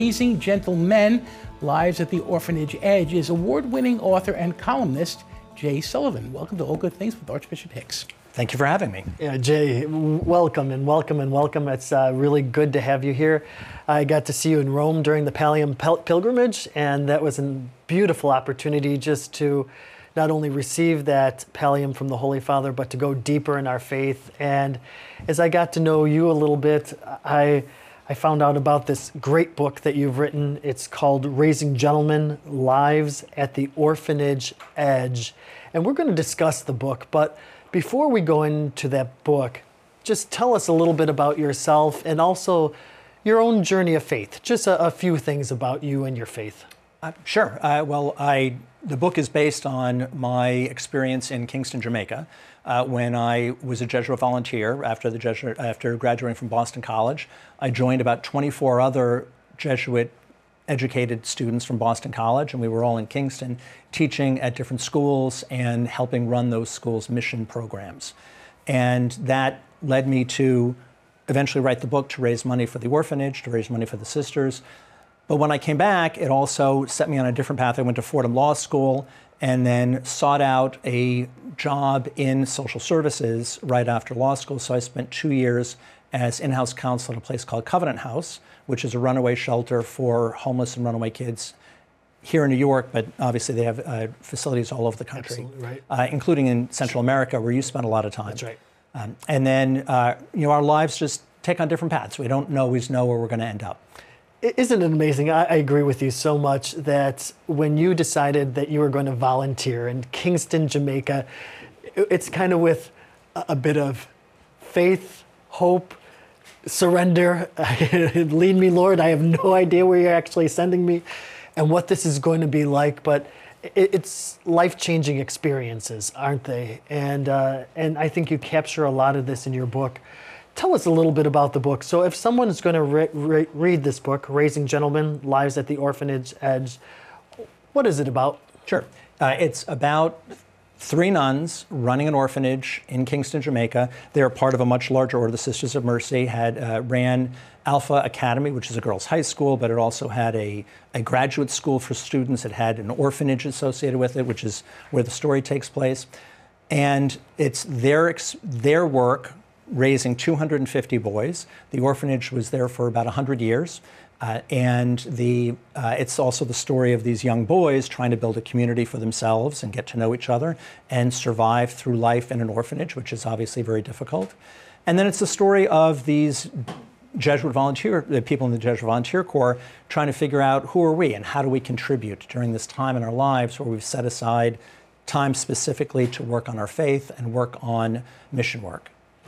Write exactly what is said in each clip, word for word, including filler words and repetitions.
Raising Gentle Men, Lives at the Orphanage Edge is award-winning author and columnist Jay Sullivan. Welcome to All Good Things with Archbishop Hicks. Thank you for having me. Yeah, Jay, welcome and welcome and welcome. It's uh, really good to have you here. I got to see you in Rome during the Pallium Pil- pilgrimage, and that was a beautiful opportunity just to not only receive that pallium from the Holy Father, but to go deeper in our faith. And as I got to know you a little bit, I I found out about this great book that you've written. It's called Raising Gentlemen, Lives at the Orphanage Edge. And we're going to discuss the book, but before we go into that book, just tell us a little bit about yourself and also your own journey of faith. Just a, a few things about you and your faith. Uh, sure. Uh, well, I the book is based on my experience in Kingston, Jamaica, uh, when I was a Jesuit volunteer after the Jesuit, after graduating from Boston College. I joined about twenty-four other Jesuit educated students from Boston College, and we were all in Kingston teaching at different schools and helping run those schools' mission programs. And that led me to eventually write the book to raise money for the orphanage, to raise money for the sisters. But when I came back, it also set me on a different path. I went to Fordham Law School and then sought out a job in social services right after law school. So I spent two years as in-house counsel at a place called Covenant House, which is a runaway shelter for homeless and runaway kids here in New York, but obviously they have uh, facilities all over the country, Absolutely, right. uh, including in Central America, where you spent a lot of time. That's right. Um, and then, uh, you know, our lives just take on different paths. We don't always know where we're going to end up. Isn't it amazing? I, I agree with you so much that when you decided that you were going to volunteer in Kingston, Jamaica, it's kind of with a, a bit of faith, hope, surrender. Lead me, Lord. I have no idea where you're actually sending me and what this is going to be like, but it, it's life-changing experiences, aren't they? And uh, and I think you capture a lot of this in your book. Tell us a little bit about the book. So if someone is going to re- re- read this book, Raising Gentlemen, Lives at the Orphanage Edge, what is it about? Sure. Uh, it's about three nuns running an orphanage in Kingston, Jamaica. They're part of a much larger order. The Sisters of Mercy had uh, ran Alpha Academy, which is a girls' high school, but it also had a, a graduate school for students. It had an orphanage associated with it, which is where the story takes place. And it's their ex- their work raising two hundred fifty boys. The orphanage was there for about one hundred years. Uh, and the uh, it's also the story of these young boys trying to build a community for themselves and get to know each other and survive through life in an orphanage, which is obviously very difficult. And then it's the story of these Jesuit volunteer, the people in the Jesuit Volunteer Corps trying to figure out who are we and how do we contribute during this time in our lives where we've set aside time specifically to work on our faith and work on mission work.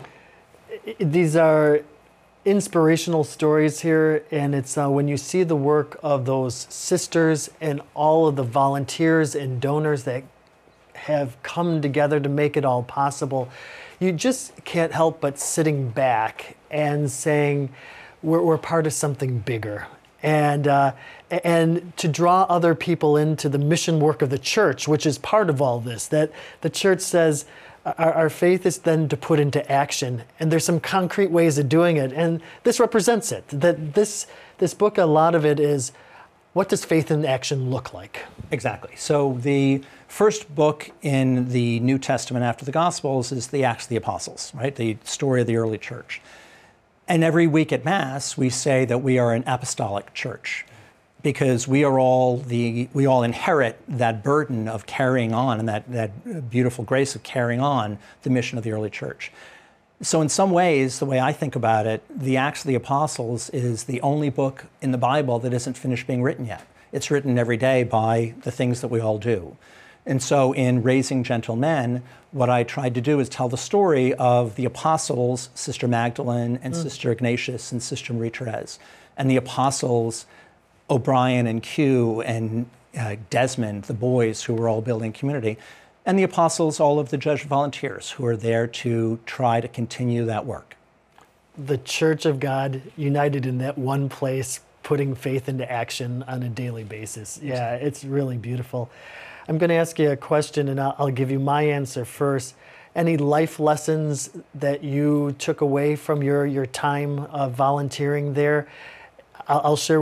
These are inspirational stories here, and it's uh, when you see the work of those sisters and all of the volunteers and donors that have come together to make it all possible, you just can't help but sitting back and saying, we're, we're part of something bigger. And uh, and to draw other people into the mission work of the church, which is part of all this, that the church says, Our, our faith is then to put into action, and there's some concrete ways of doing it, and this represents it. That this this book, a lot of it is, what does faith in action look like? Exactly. So the first book in the New Testament after the Gospels is the Acts of the Apostles, right? The story of the early church. And every week at Mass, we say that we are an apostolic church, because we are all the we all inherit that burden of carrying on and that, that beautiful grace of carrying on the mission of the early church. So in some ways, the way I think about it, the Acts of the Apostles is the only book in the Bible that isn't finished being written yet. It's written every day by the things that we all do. And so in Raising Gentle Men, what I tried to do is tell the story of the apostles, Sister Magdalene and mm. Sister Ignatius and Sister Marie Therese, and the apostles O'Brien and Q and uh, Desmond, the boys who were all building community, and the apostles, all of the Jesuit volunteers who are there to try to continue that work. The Church of God united in that one place, putting faith into action on a daily basis. Yeah, it's really beautiful. I'm going to ask you a question, and I'll, I'll give you my answer first. Any life lessons that you took away from your, your time of volunteering there? I'll, I'll share